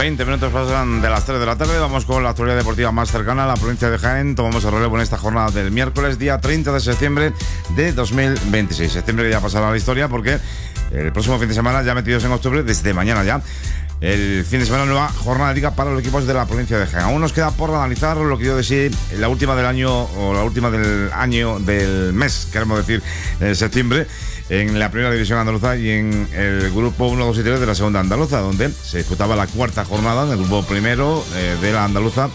20 minutos pasan de las 3 de la tarde. Vamos con la actualidad deportiva más cercana a la provincia de Jaén. Tomamos el relevo en esta jornada del miércoles, día 30 de septiembre de 2026. Septiembre que ya pasará a la historia porque el próximo fin de semana, ya metidos en octubre, desde mañana ya, el fin de semana, nueva jornada de liga para los equipos de la provincia de Jaén. Aún nos queda por analizar lo que dio de sí la última del año, o la última del año, del mes, queremos decir, septiembre, en la primera división andaluza y en el grupo 1, 2 y 3 de la segunda andaluza, donde se disputaba la cuarta jornada en el grupo primero de la andaluza,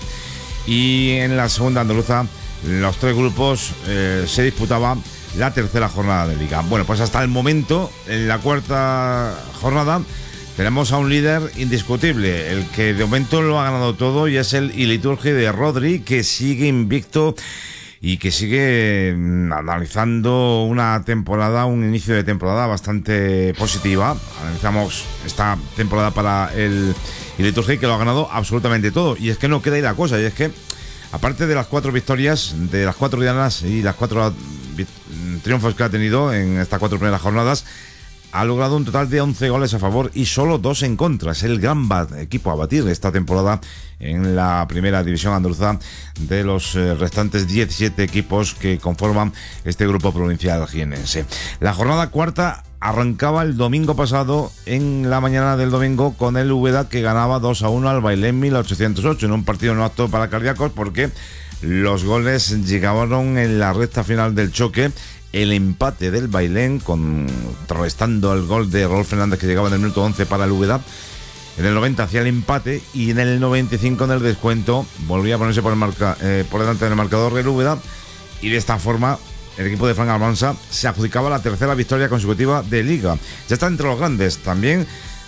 y en la segunda andaluza los tres grupos se disputaba la tercera jornada de liga. Bueno, pues hasta el momento, en la cuarta jornada, tenemos a un líder indiscutible, el que de momento lo ha ganado todo, y es el Iliturgi de Rodri, que sigue invicto y que sigue analizando una temporada, un inicio de temporada bastante positiva. Analizamos esta temporada para el Iliturgi, que lo ha ganado absolutamente todo. Y es que no queda ahí la cosa, y es que, aparte de las 4 victorias, de las 4 dianas y las 4 triunfos que ha tenido en estas 4 primeras jornadas, ha logrado un total de 11 goles a favor y solo 2 en contra. Es el gran equipo a batir esta temporada en la primera división andaluza de los restantes 17 equipos que conforman este grupo provincial jienense. La jornada cuarta arrancaba el domingo pasado, en la mañana del domingo, con el Úbeda, que ganaba 2-1 al Bailén 1808, en un partido no apto para cardíacos, porque los goles llegaron en la recta final del choque. El empate del Bailén, contrarrestando el gol de Raúl Fernández, que llegaba en el minuto 11 para el Úbeda. En el 90 hacía el empate, y en el 95, en el descuento, volvía a ponerse por delante del marcador el Úbeda, y de esta forma el equipo de Fran Almansa se adjudicaba la tercera victoria consecutiva de liga. Ya está entre los grandes. También,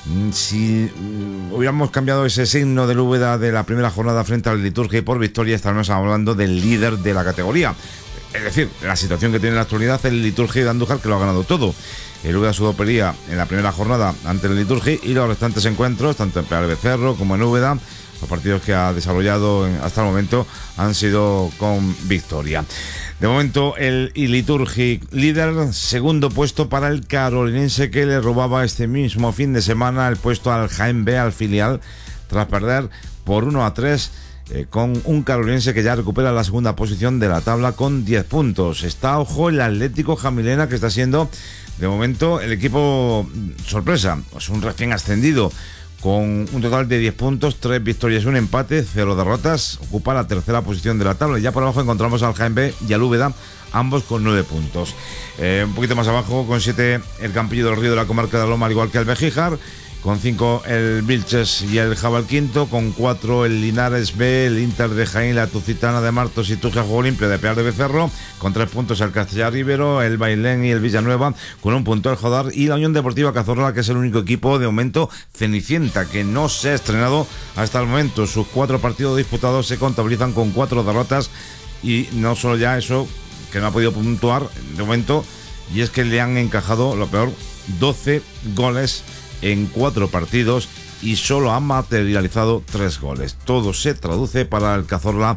si hubiéramos cambiado ese signo del Úbeda de la primera jornada frente al Iliturgi por victoria, estaríamos hablando del líder de la categoría. Es decir, la situación que tiene en la actualidad el Iliturgi de Andújar, que lo ha ganado todo. El Úbeda Sudopería en la primera jornada ante el Iliturgi, y los restantes encuentros, tanto en Peal Becerro como en Úbeda, los partidos que ha desarrollado hasta el momento han sido con victoria. De momento, el Iliturgi líder, segundo puesto para el carolinense, que le robaba este mismo fin de semana el puesto al Jaén B, al filial, tras perder por 1-3. Con un carolinense que ya recupera la segunda posición de la tabla con 10 puntos. Está, ojo, el Atlético Jamilena, que está siendo de momento el equipo sorpresa. Es un recién ascendido con un total de 10 puntos, 3 victorias y un empate, 0 derrotas. Ocupa la tercera posición de la tabla. Y ya por abajo encontramos al Jaén B y al Úbeda, ambos con 9 puntos. Un poquito más abajo, con 7, el Campillo del Río de la comarca de Loma, al igual que el Bejíjar. Con 5 el Vilches y el Jabalquinto, con 4 el Linares B, el Inter de Jaén, la Tucitana de Martos y Tuja Juego Limpio de Peal de Becerro, con 3 puntos el Castellar Rivero, el Bailén y el Villanueva, con 1 punto el Jodar, y la Unión Deportiva Cazorla, que es el único equipo de momento cenicienta que no se ha estrenado hasta el momento. Sus 4 partidos disputados se contabilizan con 4 derrotas, y no solo ya eso, que no ha podido puntuar de momento, y es que le han encajado, lo peor, 12 goles en 4 partidos, y solo ha materializado 3 goles. Todo se traduce para el Cazorla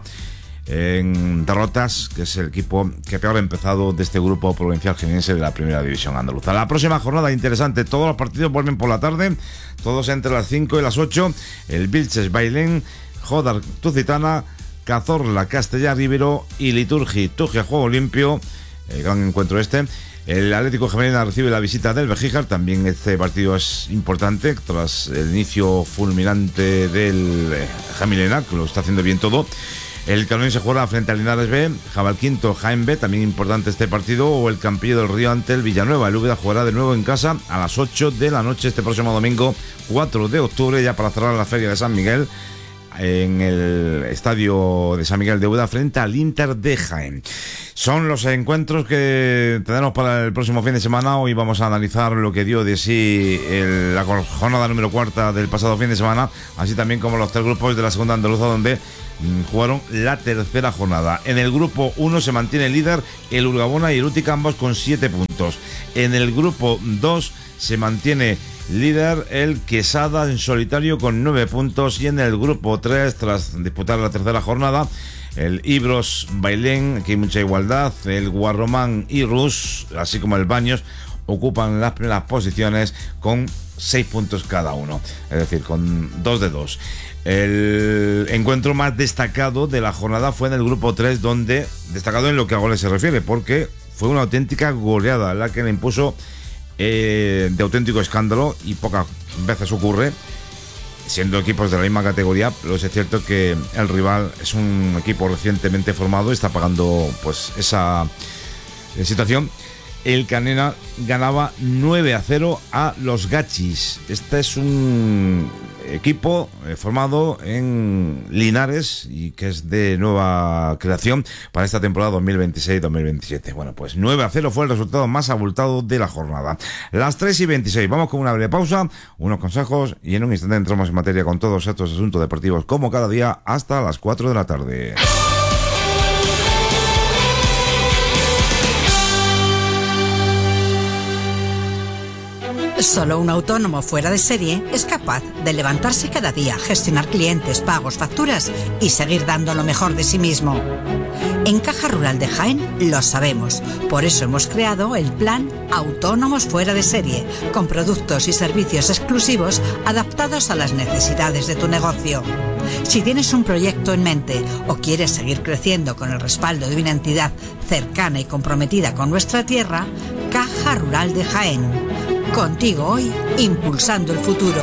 en derrotas, que es el equipo que peor ha empezado de este grupo provincial jienense de la primera división andaluza. La próxima jornada interesante, todos los partidos vuelven por la tarde, todos entre las 5 y las 8. El Vilches Bailén, Jodar Tucitana, Cazorla Castellar Rivero y Iliturgi Tugia Juego Limpio. El gran encuentro este. El Atlético Jamilena recibe la visita del Bejíjar. También este partido es importante tras el inicio fulminante del Jamilena, que lo está haciendo bien todo. El Carolinense jugará frente al Linares B, Jabalquinto Jaén B, también importante este partido, o el Campillo del Río ante el Villanueva. El Úbeda jugará de nuevo en casa a las 8 de la noche este próximo domingo, 4 de octubre, ya para cerrar la Feria de San Miguel, en el estadio de San Miguel de Úbeda, frente al Inter de Jaén. Son los encuentros que tenemos para el próximo fin de semana. Hoy vamos a analizar lo que dio de sí la jornada número 4 del pasado fin de semana, así también como los 3 grupos de la segunda andaluza, donde jugaron la tercera jornada. En el grupo 1 se mantiene líder el Urgabona y el Útica, ambos con 7 puntos. En el grupo 2 se mantiene líder el Quesada en solitario con 9 puntos, y en el grupo 3, tras disputar la tercera jornada, el Ibros Bailén, aquí hay mucha igualdad, el Guarromán y Rus, así como el Baños, ocupan las primeras posiciones con 6 puntos cada uno, es decir, con 2 de 2. El encuentro más destacado de la jornada fue en el grupo 3, donde, destacado en lo que a goles se refiere, porque fue una auténtica goleada la que le impuso, de auténtico escándalo, y pocas veces ocurre, siendo equipos de la misma categoría. Pero es cierto que el rival es un equipo recientemente formado y está pagando pues esa situación. El Canena ganaba 9-0 a los Gachis. Este es un equipo formado en Linares y que es de nueva creación para esta temporada 2026-2027. Bueno, pues 9-0 fue el resultado más abultado de la jornada. Las 3:26, vamos con una breve pausa, unos consejos y en un instante entramos en materia con todos estos asuntos deportivos como cada día hasta las 4 de la tarde. Solo un autónomo fuera de serie es capaz de levantarse cada día, gestionar clientes, pagos, facturas y seguir dando lo mejor de sí mismo. En Caja Rural de Jaén lo sabemos, por eso hemos creado el plan Autónomos Fuera de Serie, con productos y servicios exclusivos adaptados a las necesidades de tu negocio. Si tienes un proyecto en mente o quieres seguir creciendo con el respaldo de una entidad cercana y comprometida con nuestra tierra, Caja Rural de Jaén. Contigo hoy, impulsando el futuro.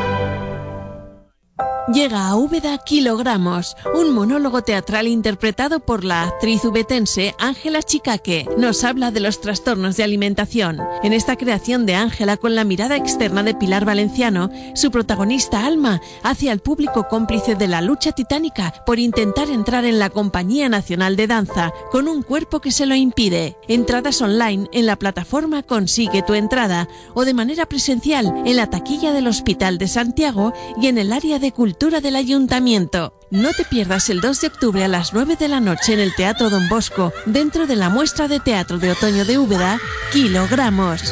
Llega a Úbeda Kilogramos, un monólogo teatral interpretado por la actriz ubetense Ángela Chicaque. Nos habla de los trastornos de alimentación. En esta creación de Ángela, con la mirada externa de Pilar Valenciano, su protagonista Alma hace al público cómplice de la lucha titánica por intentar entrar en la Compañía Nacional de Danza con un cuerpo que se lo impide. Entradas online en la plataforma Consigue tu Entrada o de manera presencial en la taquilla del Hospital de Santiago y en el área de cultura del Ayuntamiento. No te pierdas el 2 de octubre a las 9 de la noche en el Teatro Don Bosco, dentro de la muestra de teatro de otoño de Úbeda, Kilogramos.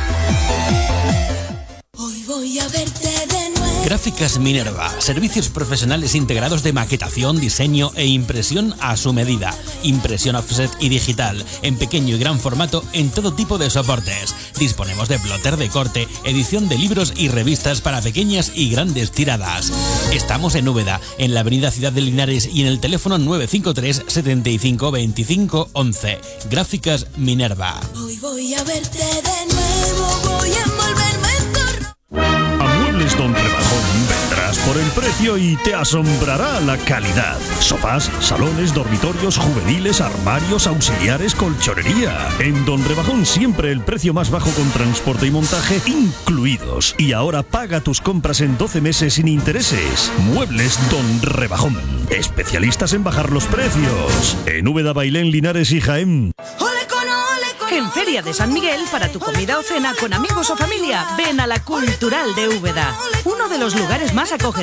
Hoy voy a verte de nuevo. Gráficas Minerva, servicios profesionales integrados de maquetación, diseño e impresión a su medida. Impresión offset y digital, en pequeño y gran formato, en todo tipo de soportes. Disponemos de plotter de corte, edición de libros y revistas para pequeñas y grandes tiradas. Estamos en Úbeda, en la avenida Ciudad de Linares y en el teléfono 953 75 25 11. Gráficas Minerva. Hoy voy a verte de nuevo, voy a envolverme en tu... A Muebles Don Rebajón vendrás por el precio y te asombrará la calidad. Sofás, salones, dormitorios, juveniles, armarios, auxiliares, colchonería. En Don Rebajón siempre el precio más bajo con transporte y montaje incluidos. Y ahora paga tus compras en 12 meses sin intereses. Muebles Don Rebajón. Especialistas en bajar los precios. En Úbeda, Bailén, Linares y Jaén. En Feria de San Miguel, para tu comida o cena con amigos o familia, ven a la Cultural de Úbeda, uno de los lugares más acogedores